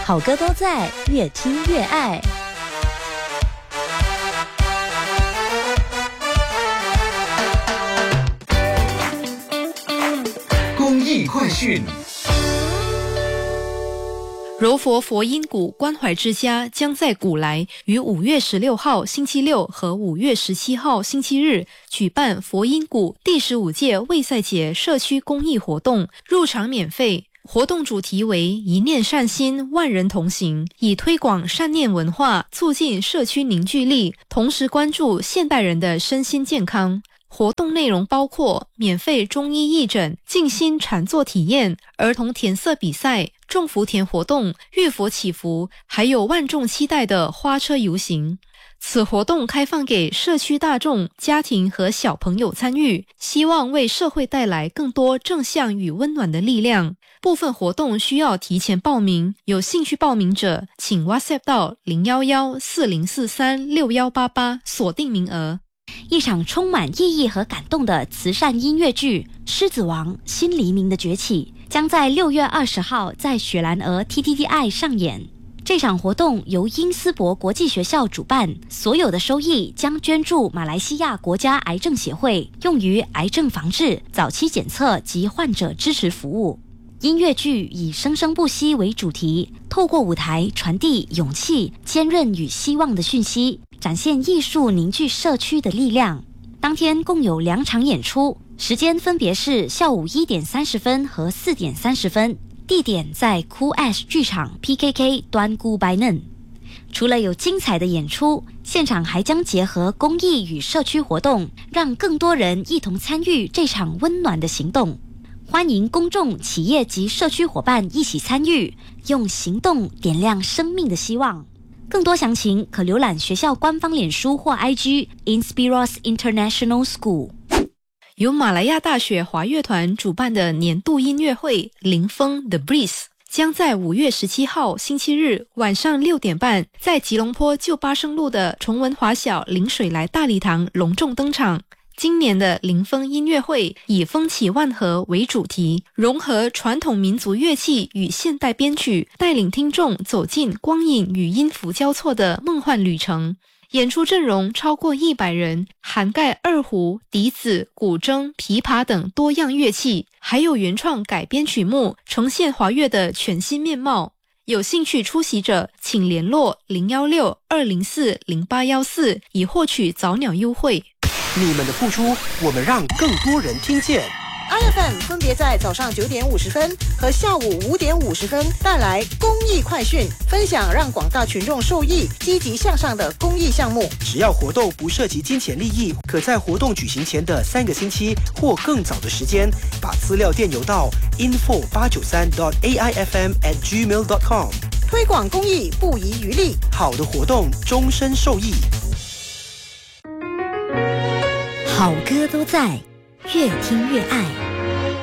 好歌都在，越听越爱。 公益快讯。 柔佛佛音谷关怀之家将在古来于5月16号星期六和5月17号星期日举办佛音谷第15届卫赛节社区公益活动，入场免费。活动主题为一念善心，万人同行，以推广善念文化，促进社区凝聚力，同时关注现代人的身心健康。活动内容包括免费中医义诊、静心禅坐体验、儿童填色比赛、种福田活动、浴佛祈福，还有万众期待的花车游行。此活动开放给社区大众、家庭和小朋友参与，希望为社会带来更多正向与温暖的力量。部分活动需要提前报名，有兴趣报名者请 WhatsApp 到011-4043-6188锁定名额。 一场充满意义和感动的慈善音乐剧《狮子王：新黎明的崛起》将在6月20号在雪兰莪 TTTI 上演。这场活动由因斯伯国际学校主办，所有的收益将捐助马来西亚国家癌症协会，用于癌症防治、早期检测及患者支持服务。音乐剧以生生不息为主题，透过舞台传递勇气、坚韧与希望的讯息，展现艺术凝聚社区的力量。当天共有2场演出，时间分别是下午1点30分和4点30分，地点在 Cool Ash 剧场 PKK 端固白嫩。除了有精彩的演出，现场还将结合公益与社区活动，让更多人一同参与这场温暖的行动。欢迎公众、企业及社区伙伴一起参与，用行动点亮生命的希望。更多详情可浏览学校官方脸书或 IG Inspiros International School。 由马来亚大学华乐团主办的年度音乐会林峰 The Breeze 将在5月17号星期日晚上6点半在吉隆坡旧巴生路的崇文华小临水来大礼堂隆重登场。今年的林峰音乐会以风起万和为主题，融合传统民族乐器与现代编曲，带领听众走进光影与音符交错的梦幻旅程。演出阵容超过100人，涵盖二胡、笛子、古筝、琵琶等多样乐器，还有原创改编曲目，呈现华乐的全新面貌。有兴趣出席者请联络016-204-0814以获取早鸟优惠。 你们的付出，我们让更多人听见。 IFM 分别在早上9点50分和下午5点50分带来公益快讯，分享让广大群众受益、积极向上的公益项目。 只要活动不涉及金钱利益，可在活动举行前的3个星期或更早的时间，把资料电邮到 info893.aifm@gmail.com。 推广公益不遗余力， 好的活动终身受益。 好歌都在，越听越爱。